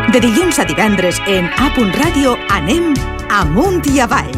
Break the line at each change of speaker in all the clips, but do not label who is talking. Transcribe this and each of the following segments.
De dilluns a divendres en A.Ràdio anem amunt i avall.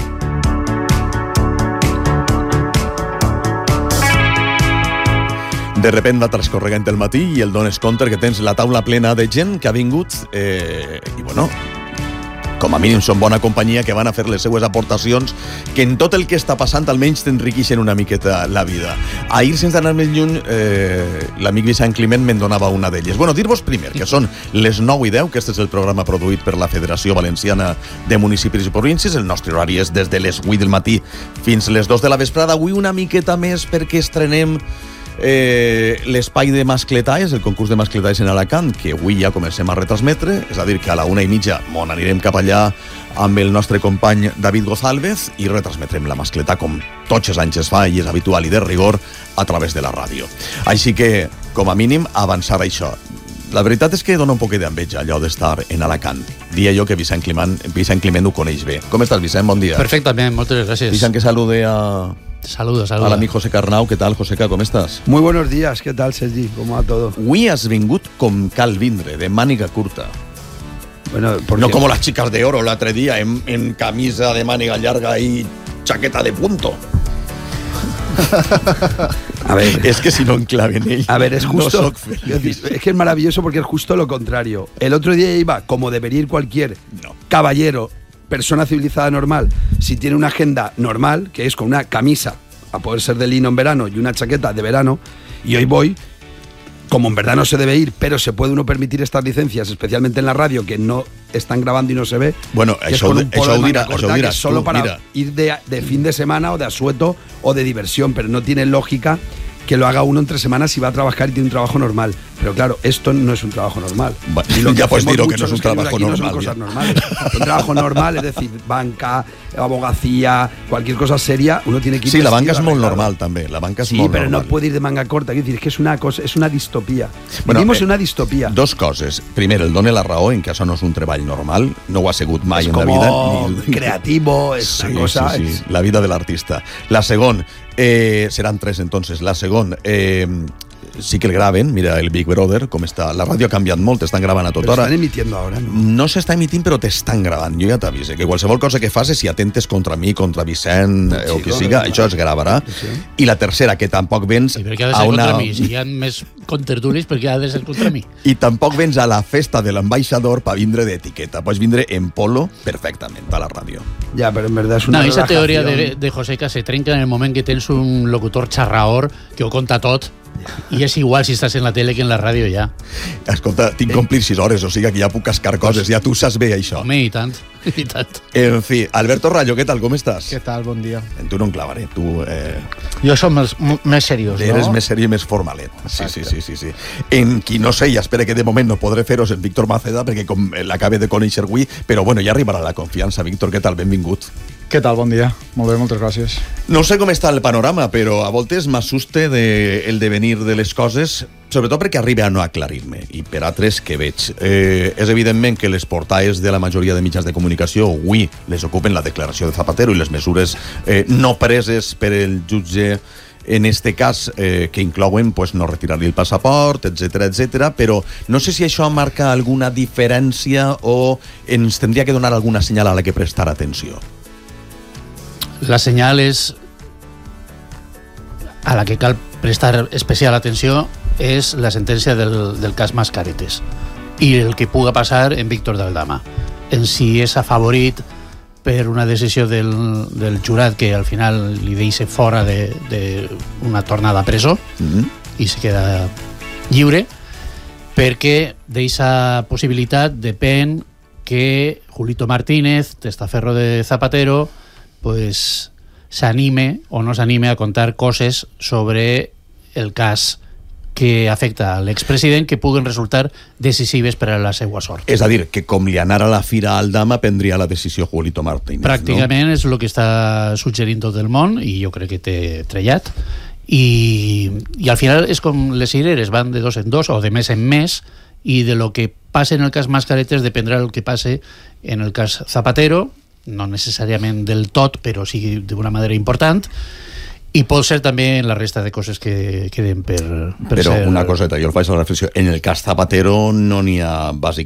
De repent va transcorregant el matí i el dones compte que tens la taula plena de gent que ha vingut i bueno, com a mínim són bona companyia, que van a fer les seues aportacions, que en tot el que està passant almenys t'enriqueixen una miqueta la vida. Ahir, sense anar més lluny, l'amic Vicent Climent me'n donava una d'elles. Bueno, dir-vos primer que són les 9:10, que este és el programa produït per la Federació Valenciana de Municipis i Províncies. El nostre horari és des de les 8 del matí fins les 2 de la vesprada. Avui una miqueta més perquè estrenem l'espai de mascletaes, el concurs de mascletaes en Alacant, que avui ja comencem a retransmetre, és a dir, que a la 1:30 mon anirem cap allà amb el nostre company David González i retransmetrem la mascletà com tots els anys es fa i és habitual i de rigor a través de la ràdio. Així que, com a mínim, avançar això. La veritat és que dona un poc d'enveja allò d'estar en Alacant. Dia jo que Vicent Climent ho coneix bé. Com estàs, Vicent? Bon dia.
Perfectament, moltes gràcies.
Vicent, que salude a...
Saludos.
Al amigo José Carnau. ¿Qué tal, Joseca? ¿Cómo estás?
Muy buenos días. ¿Qué tal, Sergi? ¿Cómo va todo?
Avui has vingut com cal vindre, de màniga curta.
Bueno,
no como las chicas de oro l'altre dia, en camisa de màniga llarga y chaqueta de punto.
A ver,
es que si no enclaven ellos.
A ver, es justo.
No
es que es maravilloso porque es justo lo contrario. El otro día iba como debería ir cualquier caballero, persona civilizada normal, si tiene una agenda normal, que es con una camisa, a poder ser de lino en verano, y una chaqueta de verano, y hoy voy, como en verdad no se debe ir, pero se puede uno permitir estas licencias, especialmente en la radio, que no están grabando y no se ve.
Bueno,
eso dirá, que es solo para ir de fin de semana o de asueto o de diversión, pero no tiene lógica que lo haga uno entre semanas si va a trabajar y tiene un trabajo normal. Pero claro, esto no es un trabajo normal.
Y lo que ya pues dirlo que no es un trabajo normal.
No son cosas normales. Un trabajo normal, es decir, banca, abogacía, cualquier cosa seria, uno tiene que ir.
Sí, la banca és molt normal també. La banca és molt normal.
Sí, però no puede ir de manga corta. Es decir, es que es una cosa, es una distopía. Vivimos en una distopía.
Dos coses. Primer, el done la raó en que això no és un treball normal, no ho ha sigut mai en la vida.
És com creativo, és una cosa.
Sí, la vida de l'artista. La segon, seran tres entonces. La segon, sí que el graven, mira el Big Brother, com està. La ràdio ha canviat molt, t'estan gravant a tota hora.
Però estan emitiendo ahora, no?
No s'està emitint, però t'estan gravant. Jo ja t'avise que qualsevol cosa que facis, si atentes contra mi, contra Vicent, o qui siga, això es gravarà. Sí. I la tercera, que tampoc vens
a una... I per què ha de ser contra mi? Si hi ha més contertulis, per què ha de ser contra mi?
I tampoc vens a la festa de l'ambaixador per vindre d'etiqueta. Pots vindre en polo perfectament a la ràdio.
Ja, però en verdad és una
relajación. Esa teoria de Joseca se trenca en el moment que tens un locutor xarraor que ho conta tot. I és igual si estàs en la tele que en la ràdio ja.
Escolta, tinc complir 6 hores, o sigui que ja puc cascar coses, ja tu saps bé això.
Home, i tant, i tant.
En fi, Alberto Rayo, què tal, com estàs?
Què tal, bon dia.
En tu no en clavaré, tu...
Jo som més seriós, no?
Eres més seriós i més formalet. Sí. En qui no sé, i espera que de moment no podré fer-ho, és en Víctor Maceda, perquè com l'acabe de conèixer avui, però bueno, ja arribarà la confiança. Víctor, què tal? Benvingut.
Què tal? Bon dia. Molt bé, moltes gràcies.
No sé com està el panorama, però a voltes m'assuste el devenir de les coses, sobretot perquè arriba a no aclarir-me, i per altres que veig. És evidentment que les portades de la majoria de mitjans de comunicació avui les ocupen la declaració de Zapatero i les mesures no preses per el jutge en este cas, que inclouen pues, no retirar-li el passaport, etc, però no sé si això marca alguna diferència o ens tindria que donar alguna senyal a la que prestar atenció.
La senyal és a la que cal prestar especial atenció és la sentència del cas Mascaretes i el que puga passar en Víctor Daldama. En si és afavorit per una decisió del jurat que al final li deixa fora d'una tornada a presó i se queda lliure, perquè d'aquesta possibilitat depèn que Julito Martínez, testaferro de Zapatero, pues s'anime o no s'anime a contar coses sobre el cas que afecta a l'expresident que puguen resultar decisives per a la seva sort.
És a dir, que com li anara la fira al Dama, prendria la decisió Julito Martínez.
Pràcticament, no? És el que està suggerint tot el món i jo crec que té trellat. I al final és com les cireres, van de dos en dos o de més en més, i de lo que passa en el cas Mascaretes dependrà el que passe en el cas Zapatero, no necessàriament del tot, però sí d'una manera important, i pot ser també la resta de coses que queden per
però
ser...
una coseta, jo el faig a la reflexió, en el cas Zapatero no n'hi ha bàsicament